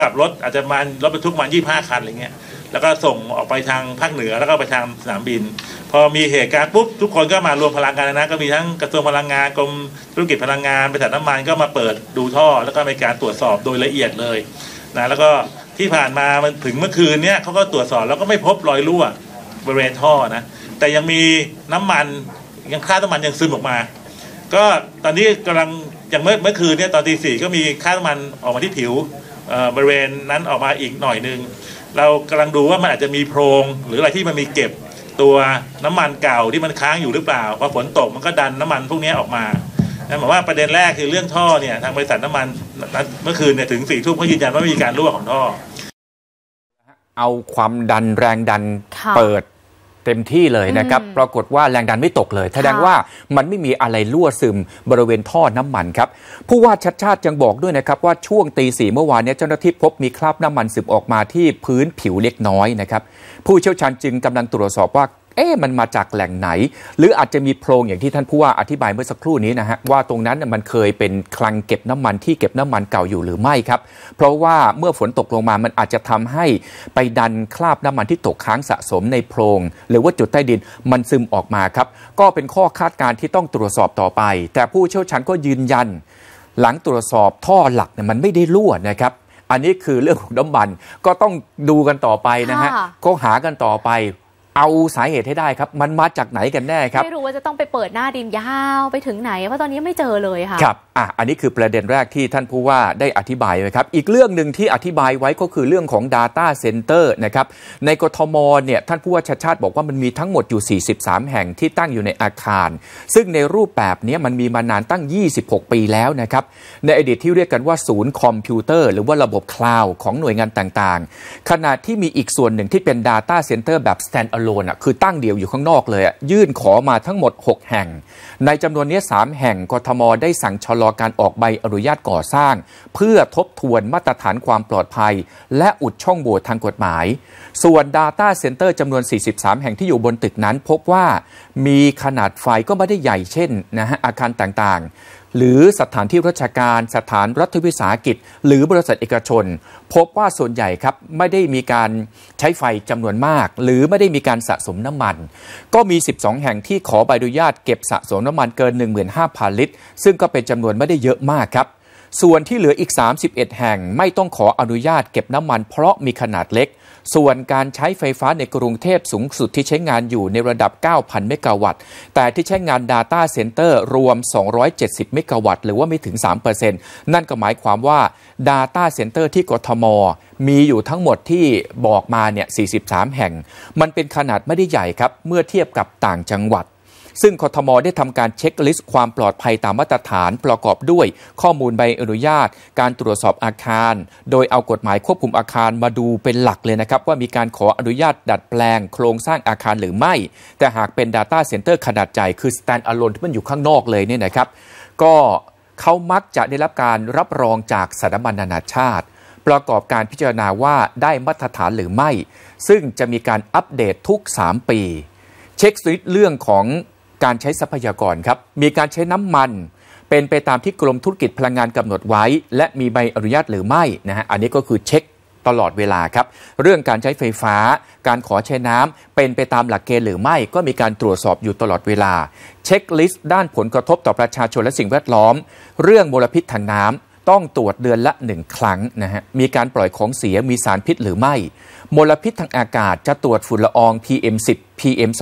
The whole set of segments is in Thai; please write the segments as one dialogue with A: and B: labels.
A: กับรถอาจจะมารถบรรทุกมา25 คันอะไรเงี้ยแล้วก็ส่งออกไปทางภาคเหนือแล้วก็ไปทางสนามบินพอมีเหตุการณ์ปุ๊บทุกคนก็มารวมพลังกันนะก็มีทั้งกระทรวงพลังงานกรมธุรกิจพลังงานบริษัทน้ำมันก็มาเปิดดูท่อแล้วก็มีการตรวจสอบโดยละเอียดเลยนะแล้วก็ที่ผ่านมามันถึงเมื่อคืนเนี้ยเขาก็ตรวจสอบแล้วก็ไม่พบรอยรั่วบริเวณท่อนะแต่ยังมีน้ำมันยังคราบน้ำมันยังซึมออกมาก็ตอนนี้กำลังอย่างเมื่อคืนเนี่ยตอนตี 4ก็มีคราบน้ำมันออกมาที่ผิวบริเวณนั้นออกมาอีกหน่อยนึงเรากำลังดูว่ามันอาจจะมีโพรงหรืออะไรที่มันมีเก็บตัวน้ำมันเก่าที่มันค้างอยู่หรือเปล่าพอฝนตกมันก็ดันน้ำมันพวกนี้ออกมานั่นหมายว่าประเด็นแรกคือเรื่องท่อเนี่ยทางบริษัทน้ำมันเมื่อคืนเนี่ยถึง4 ทุ่มก็ยืนยันว่าไม่มีการรั่วของท่อ
B: เอาความดันแรงดันเปิดเต็มที่เลยนะครับปรากฏว่าแรงดันไม่ตกเลยแสดงว่ามันไม่มีอะไรรั่วซึมบริเวณท่อน้ำมันครับผู้ว่าชัดชาติยังบอกด้วยนะครับว่าช่วงตี 4เมื่อวานนี้เจ้าหน้าที่พบมีคราบน้ำมันซึมออกมาที่พื้นผิวเล็กน้อยนะครับผู้เชี่ยวชาญจึงกำลังตรวจสอบว่ามันมาจากแหล่งไหนหรืออาจจะมีโพรงอย่างที่ท่านผู้ว่าอธิบายเมื่อสักครู่นี้นะฮะว่าตรงนั้นมันเคยเป็นคลังเก็บน้ำมันที่เก็บน้ำมันเก่าอยู่หรือไม่ครับเพราะว่าเมื่อฝนตกลงมามันอาจจะทำให้ไปดันคราบน้ำมันที่ตกค้างสะสมในโพรงหรือว่าจุดใต้ดินมันซึมออกมาครับก็เป็นข้อคาดการณ์ที่ต้องตรวจสอบต่อไปแต่ผู้เชี่ยวชาญก็ยืนยันหลังตรวจสอบท่อหลักเนี่ยมันไม่ได้รั่วนะครับอันนี้คือเรื่องของน้ำมันก็ต้องดูกันต่อไปนะฮะก็หากันต่อไปเอาสาเหตุให้ได้ครับมันมาจากไหนกันแน่ครับ
C: ไม่รู้ว่าจะต้องไปเปิดหน้าดินยาวไปถึงไหนเพราะตอนนี้ไม่เจอเลยค่ะ
B: ครับอันนี้คือประเด็นแรกที่ท่านผู้ว่าได้อธิบายไว้ครับอีกเรื่องหนึ่งที่อธิบายไว้ก็คือเรื่องของ Data Center นะครับในกทมเนี่ยท่านผู้ว่าชัดชาติบอกว่ามันมีทั้งหมดอยู่43แห่งที่ตั้งอยู่ในอาคารซึ่งในรูปแบบนี้มันมีมานานตั้ง26 ปีแล้วนะครับในอดีตที่เรียกกันว่าศูนย์คอมพิวเตอร์หรือว่าระบบคลาวด์ของหน่วยงานต่างๆขณะที่มีอีกส่วนหนึ่งที่เป็น Data Center แบบ stand alone คือตั้งเดี่ยวอยู่ข้างนอกเลยยื่นขอมาทั้งหมด6แห่งในจำนวนนี้3แห่งกทมได้สั่งชะลอการออกใบอนุญาตก่อสร้างเพื่อทบทวนมาตรฐานความปลอดภัยและอุดช่องโหว่ทางกฎหมายส่วน Data Center จำนวน43แห่งที่อยู่บนตึกนั้นพบว่ามีขนาดไฟก็ไม่ได้ใหญ่เช่นอาคารต่างๆหรือสถานที่ราชการสถานรัฐวิสาหกิจหรือบริษัทเอกชนพบว่าส่วนใหญ่ครับไม่ได้มีการใช้ไฟจำนวนมากหรือไม่ได้มีการสะสมน้ำมันก็มี12แห่งที่ขอใบอนุญาตเก็บสะสมน้ำมันเกิน 15,000 ลิตรซึ่งก็เป็นจำนวนไม่ได้เยอะมากครับส่วนที่เหลืออีก31แห่งไม่ต้องขออนุญาตเก็บน้ำมันเพราะมีขนาดเล็กส่วนการใช้ไฟฟ้าในกรุงเทพสูงสุดที่ใช้งานอยู่ในระดับ 9,000 เมกะวัตต์แต่ที่ใช้งาน Data Center รวม270 เมกะวัตต์หรือว่าไม่ถึง 3% นั่นก็หมายความว่า Data Center ที่กทมมีอยู่ทั้งหมดที่บอกมาเนี่ย43แห่งมันเป็นขนาดไม่ได้ใหญ่ครับเมื่อเทียบกับต่างจังหวัดซึ่งกทมได้ทำการเช็คลิสต์ความปลอดภัยตามมาตรฐานประกอบด้วยข้อมูลใบอนุญาตการตรวจสอบอาคารโดยเอากฎหมายควบคุมอาคารมาดูเป็นหลักเลยนะครับว่ามีการขออนุญาตดัดแปลงโครงสร้างอาคารหรือไม่แต่หากเป็น Data Center ขนาดใหญ่คือ stand alone ที่มันอยู่ข้างนอกเลยเนี่ยนะครับก็เขามักจะได้รับการรับรองจากสถาบันนานาชาติประกอบการพิจารณาว่าได้มาตรฐานหรือไม่ซึ่งจะมีการอัปเดตทุก3ปีเช็คลิสต์เรื่องของการใช้ทรัพยากรครับมีการใช้น้ำมันเป็นไปตามที่กรมธุรกิจพลังงานกำหนดไว้และมีใบอนุญาตหรือไม่อันนี้ก็คือเช็คตลอดเวลาครับเรื่องการใช้ไฟฟ้าการขอใช้น้ำเป็นไปตามหลักเกณฑ์หรือไม่ก็มีการตรวจสอบอยู่ตลอดเวลาเช็คลิสต์ด้านผลกระทบต่อประชาชนและสิ่งแวดล้อมเรื่องมลพิษทางน้ำต้องตรวจเดือนละ1ครั้งมีการปล่อยของเสียมีสารพิษหรือไม่มลพิษทางอากาศจะตรวจฝุ่นละออง PM10 PM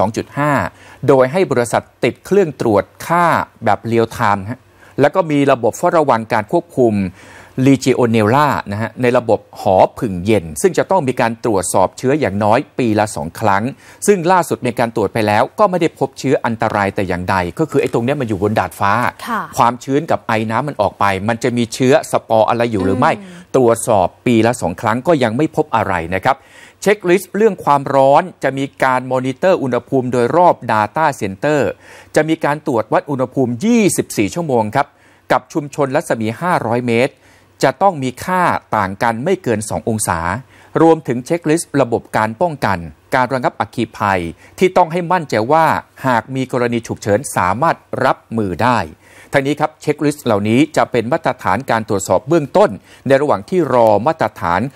B: 2.5 โดยให้บริษัทติดเครื่องตรวจค่าแบบเรียลไทม์แล้วก็มีระบบเฝ้าระวังการควบคุมลีจิโอเนลล่าในระบบหอผึ่งเย็นซึ่งจะต้องมีการตรวจสอบเชื้ออย่างน้อยปีละ2ครั้งซึ่งล่าสุดมีการตรวจไปแล้วก็ไม่ได้พบเชื้ออันตรายแต่อย่างใดก็คือไอ้ตรงนี้มันอยู่บนดาดฟ้าความชื้นกับไอน้ำมันออกไปมันจะมีเชื้อสปอร์อะไรอยู่หรือไม่ตรวจสอบปีละ2ครั้งก็ยังไม่พบอะไรนะครับเช็คลิสต์เรื่องความร้อนจะมีการมอนิเตอร์อุณหภูมิโดยรอบ Data Center จะมีการตรวจวัดอุณหภูมิ24ชั่วโมงครับกับชุมชนรัศมี500เมตรจะต้องมีค่าต่างกันไม่เกิน2องศารวมถึงเช็คลิสต์ระบบการป้องกันการระงับอัคคีภัยที่ต้องให้มั่นใจว่าหากมีกรณีฉุกเฉินสามารถรับมือได้ทั้งนี้ครับเช็คลิสต์เหล่านี้จะเป็นมาตรฐานการตรวจสอบเบื้องต้นในระหว่างที่รอมาตรฐาน